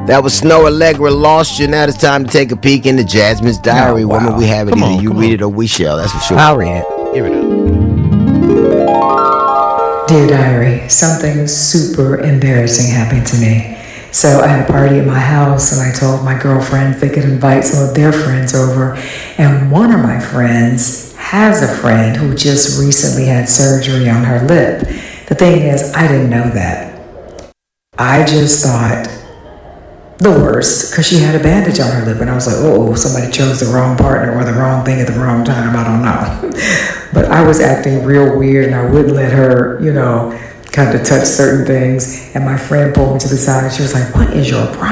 That was Snow Allegra, Lost You. Now it's time to take a peek into Jasmine's diary. Oh, wow. Woman, we have it. Come Either on, you come read on. it or we shall. That's for sure. I'll read it. Give it up. Dear diary, something super embarrassing happened to me. So I had a party at my house and I told my girlfriends they could invite some of their friends over. And one of my friends has a friend who just recently had surgery on her lip. The thing is, I didn't know that. I just thought the worst because she had a bandage on her lip and I was like, oh, somebody chose the wrong partner or the wrong thing at the wrong time. I don't know. But I was acting real weird and I wouldn't let her, kind of touch certain things. And my friend pulled me to the side and she was like, what is your problem?